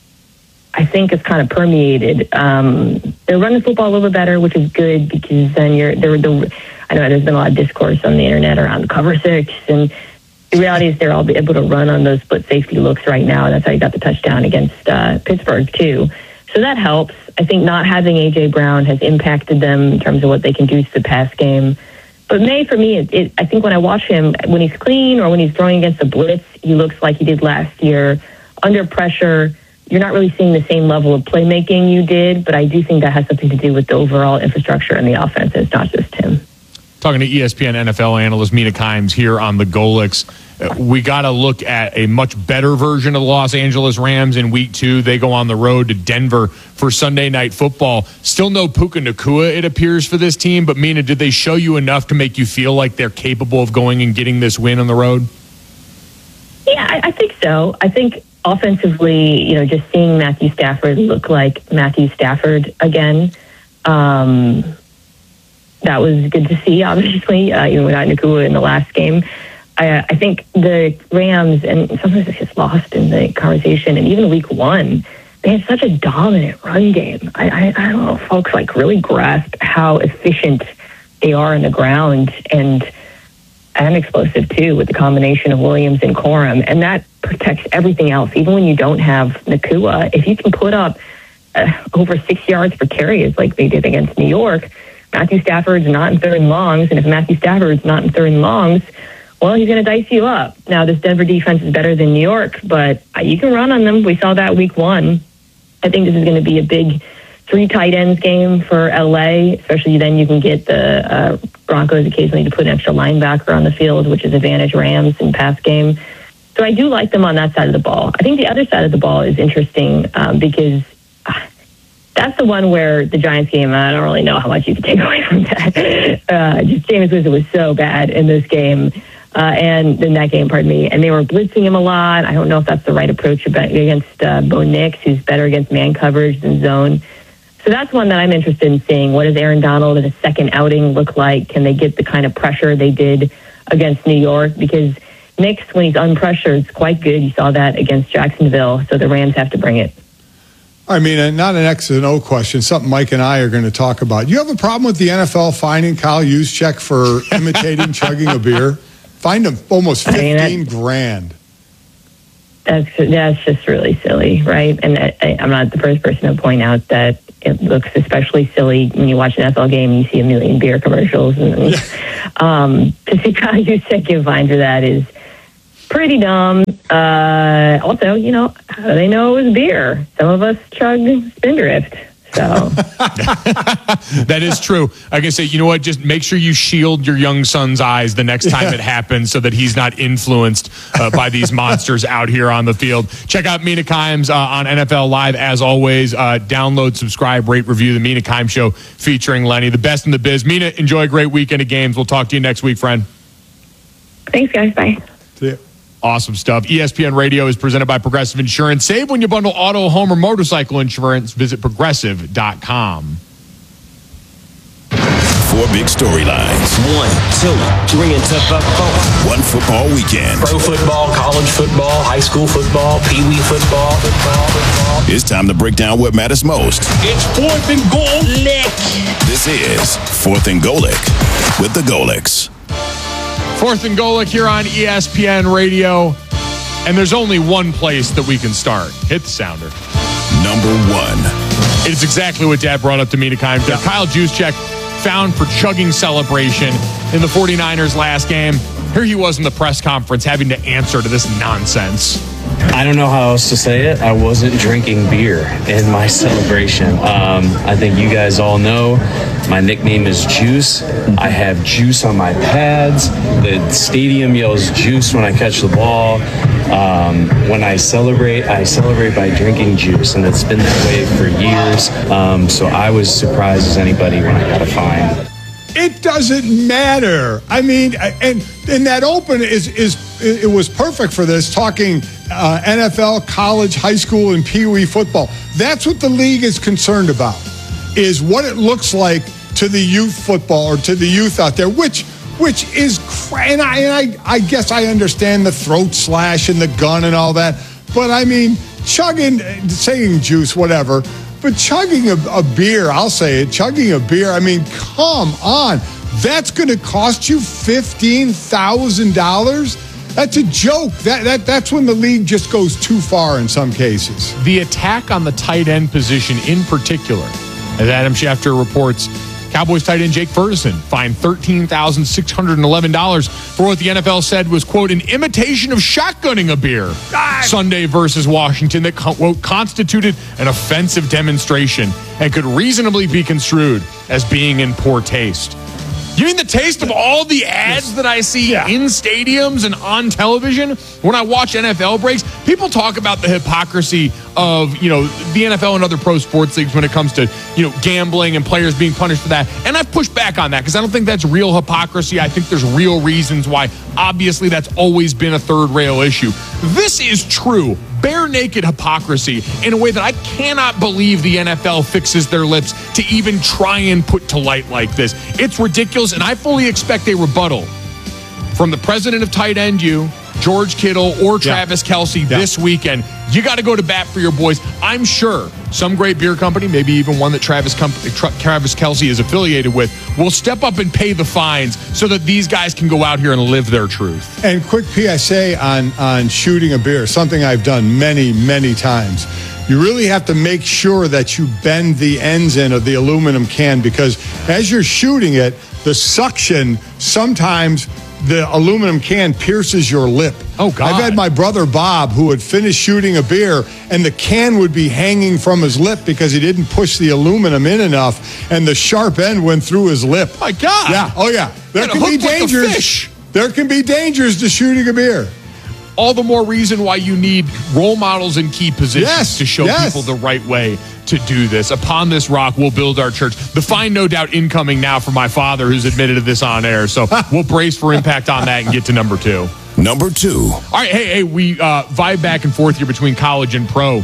I think it's kind of permeated. Um, they're running the football a little bit better, which is good, because then you're, they're, the, I know there's been a lot of discourse on the internet around cover six, and the reality is they're all able to run on those split safety looks right now, and that's how you got the touchdown against uh, Pittsburgh, too. So that helps. I think not having A J. Brown has impacted them in terms of what they can do to the pass game. But May, for me, it, it, I think when I watch him, when he's clean or when he's throwing against the blitz, he looks like he did last year. Under pressure, you're not really seeing the same level of playmaking you did, but I do think that has something to do with the overall infrastructure and the offense. It's not just him. Talking to E S P N N F L analyst Mina Kimes here on the Golix. Uh, we got to look at a much better version of the Los Angeles Rams in week two. They go on the road to Denver for Sunday Night Football. Still no Puka Nacua, it appears, for this team. But, Mina, did they show you enough to make you feel like they're capable of going and getting this win on the road? Yeah, I, I think so. I think offensively, you know, just seeing Matthew Stafford look like Matthew Stafford again, um, that was good to see, obviously, uh, even without Nacua in the last game. I, I think the Rams, and sometimes it's just lost in the conversation, and even week one, they had such a dominant run game. I, I, I don't know if folks like really grasp how efficient they are on the ground, and and explosive too, with the combination of Williams and Corum, and that protects everything else. Even when you don't have Nacua, if you can put up uh, over six yards per carry, like they did against New York, Matthew Stafford's not in third and longs, and if Matthew Stafford's not in third and longs, well, he's going to dice you up. Now, this Denver defense is better than New York, but you can run on them. We saw that week one. I think this is going to be a big three tight ends game for L A, especially then you can get the uh, Broncos occasionally to put an extra linebacker on the field, which is advantage Rams in pass game. So I do like them on that side of the ball. I think the other side of the ball is interesting um, because uh, that's the one where the Giants game, I don't really know how much you can take away from that. Uh, just Jameis Winston was so bad in this game, uh, and in that game, pardon me, and they were blitzing him a lot. I don't know if that's the right approach against uh, Bo Nix, who's better against man coverage than zone. So that's one that I'm interested in seeing. What does Aaron Donald in a second outing look like? Can they get the kind of pressure they did against New York? Because Nix, when he's unpressured, is quite good. You saw that against Jacksonville, so the Rams have to bring it. I mean, not an X and O question, something Mike and I are going to talk about. You have a problem with the N F L fining Kyle Juszczyk for imitating chugging a beer? Fined him almost fifteen I mean, grand. That's that's just really silly, right? And I, I, I'm not the first person to point out that it looks especially silly when you watch an N F L game and you see a million beer commercials. And yeah. um, to see Kyle Juszczyk get fined for that is pretty dumb. Uh, also, you know, how do they know it was beer? Some of us chug Spindrift. So that is true. I can say, you know what? Just make sure you shield your young son's eyes the next time Yeah. it happens, so that he's not influenced uh, by these monsters out here on the field. Check out Mina Kimes uh, on N F L Live as always. Uh, download, subscribe, rate, review the Mina Kimes Show featuring Lenny, the best in the biz. Mina, enjoy a great weekend of games. We'll talk to you next week, friend. Thanks, guys. Bye. See ya. Awesome stuff. E S P N Radio is presented by Progressive Insurance. Save when you bundle auto, home, or motorcycle insurance. Visit progressive dot com. Four big storylines. One, two, three, and to four. One football weekend. Pro football, college football, high school football, pee wee football, football, football. It's time to break down what matters most. It's fourth and goal. Lick. This is Fourth and Golic with the Golics. Fourth and Golic here on E S P N Radio. And there's only one place that we can start. Hit the sounder. Number one. It's exactly what Dad brought up to me to kind of yeah. Kyle Juszczyk found for chugging celebration in the 49ers last game. Here he was in the press conference having to answer to this nonsense. I don't know how else to say it. I wasn't drinking beer in my celebration. Um, I think you guys all know my nickname is Juice. I have juice on my pads. The stadium yells juice when I catch the ball. Um, when I celebrate, I celebrate by drinking juice, and it's been that way for years. Um, so I was surprised as anybody when I got a fine. It doesn't matter. I mean, and in that open is is it was perfect for this, talking uh, N F L, college, high school, and Pee Wee football. That's what the league is concerned about, is what it looks like to the youth football or to the youth out there, which which is cra- and I and I, I guess I understand the throat slash and the gun and all that, but I mean, chugging, saying juice, whatever. But chugging a, a beer, I'll say it, chugging a beer, I mean, come on. That's going to cost you fifteen thousand dollars? That's a joke. That, that That's when the league just goes too far in some cases. The attack on the tight end position in particular, as Adam Schefter reports, Cowboys tight end Jake Ferguson fined thirteen thousand six hundred eleven dollars for what the N F L said was, quote, an imitation of shotgunning a beer God. Sunday versus Washington that, quote, constituted an offensive demonstration and could reasonably be construed as being in poor taste. You mean the taste of all the ads that I see yeah. in stadiums and on television when I watch N F L breaks? People talk about the hypocrisy of, you know, the N F L and other pro sports leagues when it comes to, you know, gambling and players being punished for that. And I've pushed back on that because I don't think that's real hypocrisy. I think there's real reasons why. Obviously, that's always been a third rail issue. This is true. Bare naked hypocrisy in a way that I cannot believe the N F L fixes their lips to even try and put to light like this. It's ridiculous, and I fully expect a rebuttal from the president of Tight End U, George Kittle, or Travis yeah. Kelce yeah. this weekend. You got to go to bat for your boys. I'm sure some great beer company, maybe even one that Travis Com- Travis Kelce is affiliated with, will step up and pay the fines so that these guys can go out here and live their truth. And quick P S A on, on shooting a beer, something I've done many, many times. You really have to make sure that you bend the ends in of the aluminum can, because as you're shooting it, the suction, sometimes the aluminum can pierces your lip. Oh, God. I've had my brother Bob, who would finish shooting a beer, and the can would be hanging from his lip because he didn't push the aluminum in enough, and the sharp end went through his lip. My God. Yeah. Oh, yeah. There can be dangers. Like a fish. There can be dangers to shooting a beer. All the more reason why you need role models in key positions yes, to show yes. people the right way to do this. Upon this rock, we'll build our church. The fine, no doubt, incoming now from my father, who's admitted to this on air. So we'll brace for impact on that and get to number two. Number two. All right, hey, hey, we uh, vibe back and forth here between college and pro.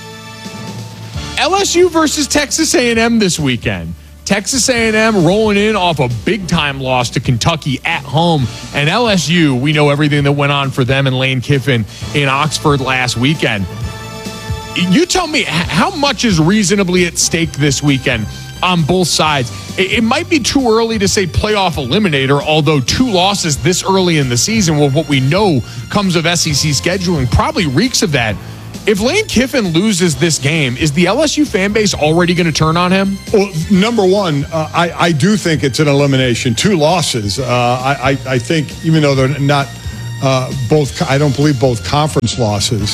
L S U versus Texas A and M this weekend. Texas A and M rolling in off a big-time loss to Kentucky at home. And L S U, we know everything that went on for them and Lane Kiffin in Oxford last weekend. You tell me, how much is reasonably at stake this weekend on both sides? It might be too early to say playoff eliminator, although two losses this early in the season with what we know comes of S E C scheduling probably reeks of that. If Lane Kiffin loses this game, is the L S U fan base already going to turn on him? Well, number one, uh, I, I do think it's an elimination. Two losses. Uh, I, I, I think, even though they're not uh, both, I don't believe both conference losses.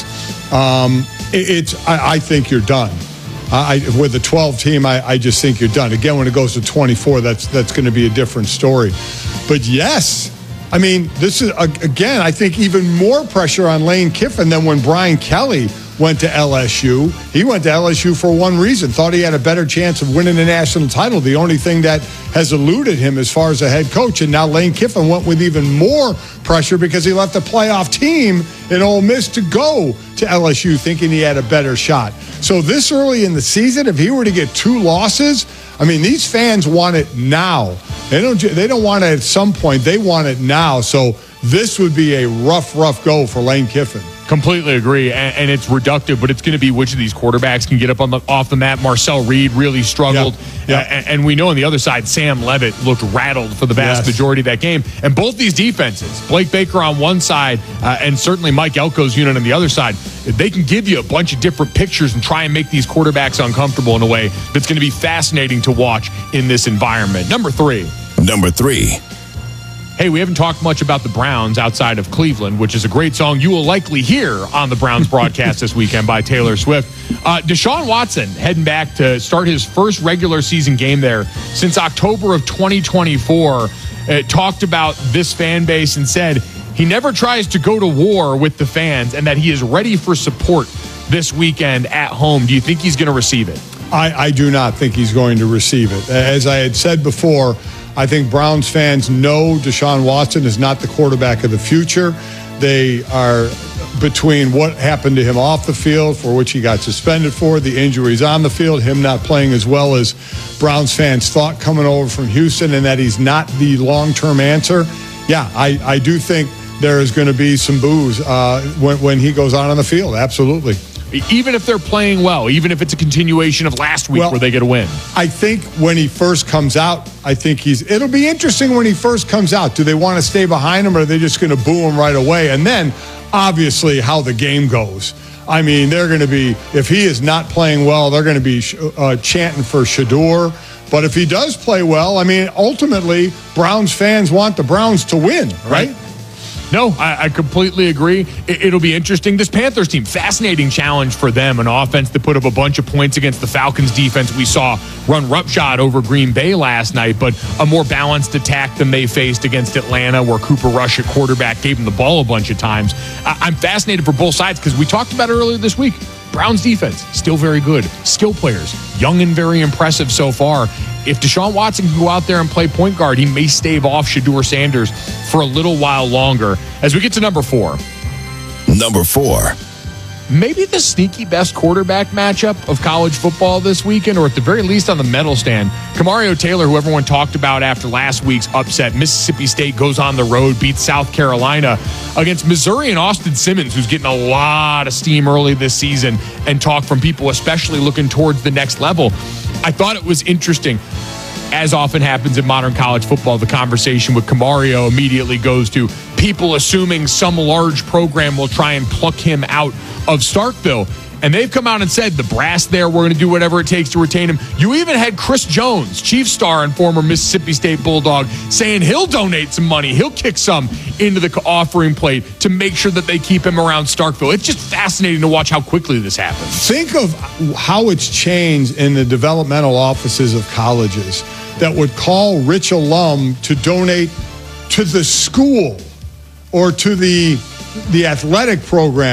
Um, it, it's, I, I think you're done. I, with the twelve team, I, I just think you're done. Again, when it goes to twenty-four, that's that's going to be a different story. But yes, I mean, this is, again, I think even more pressure on Lane Kiffin than when Brian Kelly went to L S U. He went to L S U for one reason, thought he had a better chance of winning the national title, the only thing that has eluded him as far as a head coach. And now Lane Kiffin went with even more pressure because he left a playoff team in Ole Miss to go to L S U thinking he had a better shot. So this early in the season, if he were to get two losses, I mean, these fans want it now. They don't, they don't want it at some point. They want it now. So this would be a rough, rough go for Lane Kiffin. Completely agree, and, and it's reductive, but it's going to be which of these quarterbacks can get up on the, off the mat. Marcel Reed really struggled, yep. Yep. Uh, and, and we know on the other side, Sam Levitt looked rattled for the vast Yes. majority of that game. And both these defenses, Blake Baker on one side, uh, and certainly Mike Elko's unit on the other side, they can give you a bunch of different pictures and try and make these quarterbacks uncomfortable in a way that's going to be fascinating to watch in this environment. Number three. Number three. Hey, we haven't talked much about the Browns outside of Cleveland, which is a great song you will likely hear on the Browns broadcast this weekend by Taylor Swift. Uh, Deshaun Watson heading back to start his first regular season game there since October of twenty twenty-four. Uh, talked about this fan base and said he never tries to go to war with the fans and that he is ready for support this weekend at home. Do you think he's going to receive it? I, I do not think he's going to receive it. As I had said before, I think Browns fans know Deshaun Watson is not the quarterback of the future. They are between what happened to him off the field, for which he got suspended for, the injuries on the field, him not playing as well as Browns fans thought coming over from Houston, and that he's not the long-term answer. Yeah, I, I do think there is going to be some boos uh, when, when he goes out on the field. Absolutely. Even if they're playing well, even if it's a continuation of last week well, where they get a win. I think when he first comes out, I think he's, it'll be interesting when he first comes out. Do they want to stay behind him or are they just going to boo him right away? And then, obviously, how the game goes. I mean, they're going to be, if he is not playing well, they're going to be uh, chanting for Shador. But if he does play well, I mean, ultimately, Browns fans want the Browns to win, right? right. No, I, I completely agree. It, it'll be interesting. This Panthers team, fascinating challenge for them. An offense that put up a bunch of points against the Falcons defense we saw run roughshod over Green Bay last night, but a more balanced attack than they faced against Atlanta, where Cooper Rush at quarterback gave them the ball a bunch of times. I, I'm fascinated for both sides because we talked about it earlier this week. Browns defense, still very good. Skill players, young and very impressive so far. If Deshaun Watson can go out there and play point guard, he may stave off Shador Sanders for a little while longer. As we get to number four. Number four. Maybe the sneaky best quarterback matchup of college football this weekend, or at the very least on the medal stand. Kamario Taylor, who everyone talked about after last week's upset, Mississippi State goes on the road, beats South Carolina against Missouri and Austin Simmons, who's getting a lot of steam early this season, and talk from people especially looking towards the next level. I thought it was interesting. As often happens in modern college football, the conversation with Kamario immediately goes to people assuming some large program will try and pluck him out of Starkville. And they've come out and said, the brass there, we're going to do whatever it takes to retain him. You even had Chris Jones, Chief star and former Mississippi State Bulldog, saying he'll donate some money. He'll kick some into the offering plate to make sure that they keep him around Starkville. It's just fascinating to watch how quickly this happens. Think of how it's changed in the developmental offices of colleges that would call rich alum to donate to the school or to the the athletic program.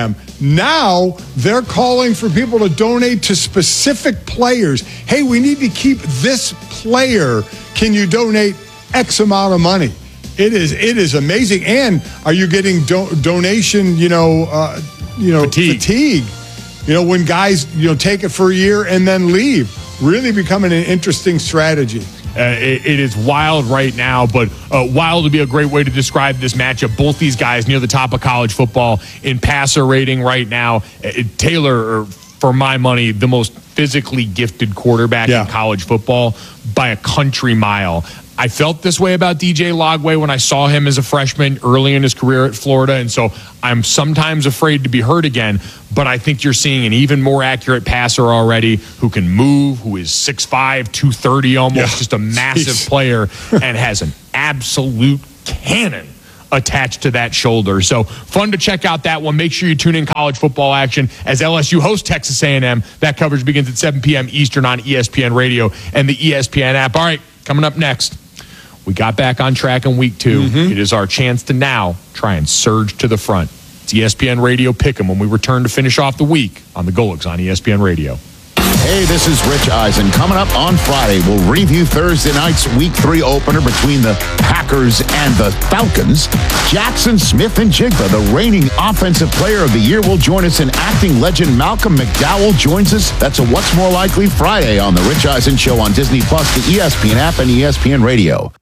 Now they're calling for people to donate to specific players. Hey, we need to keep this player. Can you donate X amount of money? It is it is amazing. And are you getting do- donation, you know, uh, you know, fatigue. fatigue? You know, when guys, you know, take it for a year and then leave. Really becoming an interesting strategy. Uh, it, it is wild right now, but uh, wild would be a great way to describe this matchup. Both these guys near the top of college football in passer rating right now. Uh, Taylor, for my money, the most physically gifted quarterback yeah. in college football by a country mile. I felt this way about D J Lagway when I saw him as a freshman early in his career at Florida, and so I'm sometimes afraid to be hurt again, but I think you're seeing an even more accurate passer already who can move, who is six five, two thirty almost, yeah. just a massive Jeez. player, and has an absolute cannon attached to that shoulder. So fun to check out that one. Make sure you tune in college football action as L S U hosts Texas A and M. That coverage begins at seven p.m. Eastern on E S P N Radio and the E S P N app. All right, coming up next. We got back on track in week two. Mm-hmm. It is our chance to now try and surge to the front. It's E S P N Radio Pick'em when we return to finish off the week on the Golics on E S P N Radio. Hey, this is Rich Eisen. Coming up on Friday, we'll review Thursday night's Week three opener between the Packers and the Falcons. Jackson Smith-Njigba, the reigning Offensive Player of the Year, will join us, and acting legend Malcolm McDowell joins us. That's a What's More Likely Friday on the Rich Eisen Show on Disney Plus, the E S P N app, and E S P N Radio.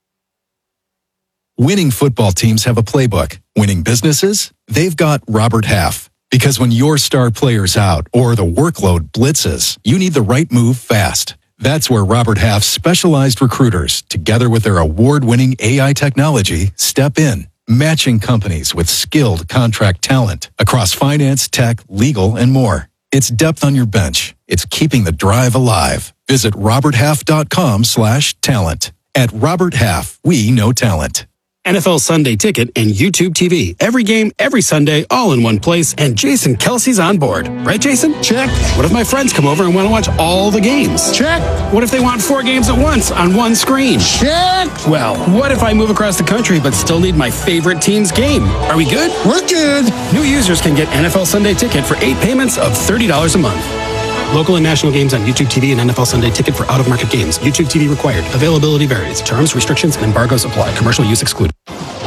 Winning football teams have a playbook. Winning businesses? They've got Robert Half. Because when your star player's out or the workload blitzes, you need the right move fast. That's where Robert Half's specialized recruiters, together with their award-winning A I technology, step in, matching companies with skilled contract talent across finance, tech, legal, and more. It's depth on your bench. It's keeping the drive alive. Visit roberthalf.com slash talent. At Robert Half, we know talent. N F L Sunday Ticket and YouTube T V. Every game, every Sunday, all in one place, and Jason Kelsey's on board. Right, Jason? Check. What if my friends come over and want to watch all the games? Check. What if they want four games at once on one screen? Check. Well, what if I move across the country but still need my favorite team's game? Are we good? We're good. New users can get N F L Sunday Ticket for eight payments of thirty dollars a month. Local and national games on YouTube T V and N F L Sunday Ticket for out-of-market games. YouTube T V required. Availability varies. Terms, restrictions, and embargoes apply. Commercial use excluded.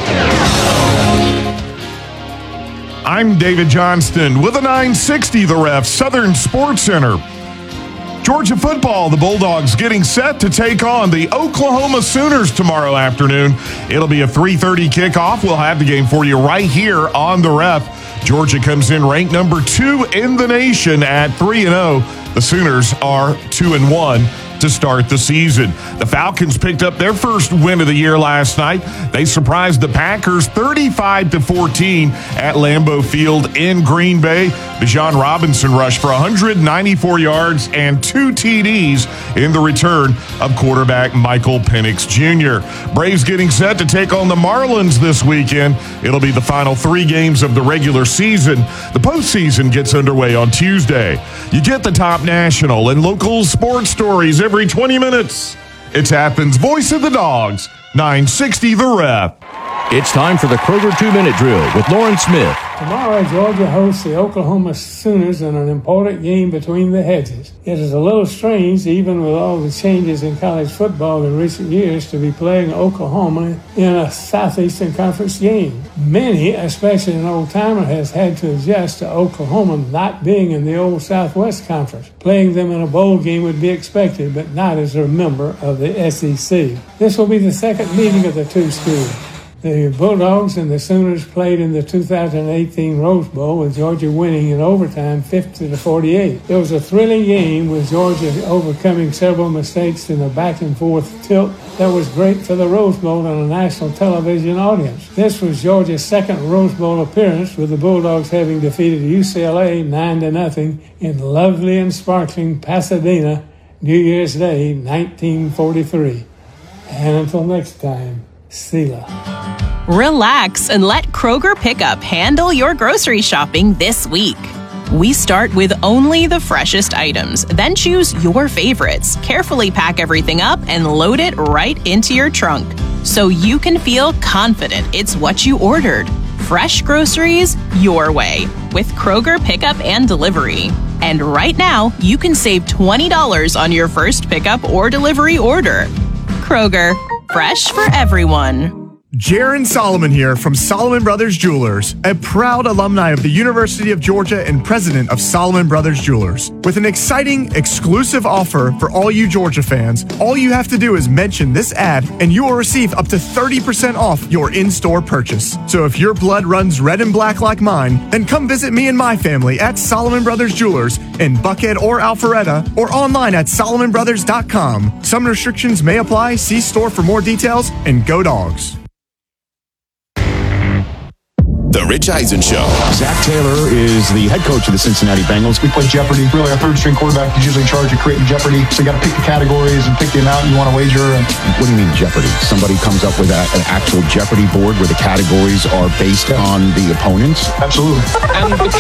I'm David Johnston with a nine sixty The Ref Southern Sports Center. Georgia football, the Bulldogs getting set to take on the Oklahoma Sooners tomorrow afternoon. It'll be a three thirty kickoff. We'll have the game for you right here on the Ref. Georgia comes in ranked number two in the nation at three and oh. The Sooners are two and one to start the season. The Falcons picked up their first win of the year last night. They surprised the Packers thirty-five to fourteen at Lambeau Field in Green Bay. Bijan Robinson rushed for one hundred ninety-four yards and two T Ds in the return of quarterback Michael Penix Junior Braves getting set to take on the Marlins this weekend. It'll be the final three games of the regular season. The postseason gets underway on Tuesday. You get the top national and local sports stories every twenty minutes. It's Athens' Voice of the Dogs, nine sixty The Ref. It's time for the Kroger two-minute drill with Lauren Smith. Tomorrow, Georgia hosts the Oklahoma Sooners in an important game between the hedges. It is a little strange, even with all the changes in college football in recent years, to be playing Oklahoma in a Southeastern Conference game. Many, especially an old-timer, has had to adjust to Oklahoma not being in the old Southwest Conference. Playing them in a bowl game would be expected, but not as a member of the S E C. This will be the second meeting of the two schools. The Bulldogs and the Sooners played in the two thousand eighteen Rose Bowl, with Georgia winning in overtime fifty to forty-eight. It was a thrilling game, with Georgia overcoming several mistakes in a back-and-forth tilt that was great for the Rose Bowl and a national television audience. This was Georgia's second Rose Bowl appearance, with the Bulldogs having defeated U C L A nine to nothing in lovely and sparkling Pasadena, New Year's Day, nineteen forty-three. And until next time, Selah. Relax and let Kroger Pickup handle your grocery shopping this week. We start with only the freshest items, then choose your favorites, carefully pack everything up, and load it right into your trunk, so you can feel confident it's what you ordered. Fresh groceries your way, with Kroger Pickup and Delivery. And right now, you can save twenty dollars on your first pickup or delivery order. Kroger, fresh for everyone. Jaron Solomon here from Solomon Brothers Jewelers, a proud alumni of the University of Georgia and president of Solomon Brothers Jewelers. With an exciting, exclusive offer for all you Georgia fans, all you have to do is mention this ad and you will receive up to thirty percent off your in-store purchase. So if your blood runs red and black like mine, then come visit me and my family at Solomon Brothers Jewelers in Buckhead or Alpharetta, or online at solomon brothers dot com. Some restrictions may apply. See store for more details, and go Dogs. The Rich Eisen Show. Zach Taylor is the head coach of the Cincinnati Bengals. We play Jeopardy. Really, our third string quarterback is usually in charge of creating Jeopardy. So you got to pick the categories and pick the amount you want to wager. And What do you mean Jeopardy? Somebody comes up with a, an actual Jeopardy board where the categories are based on the opponents? Absolutely. And the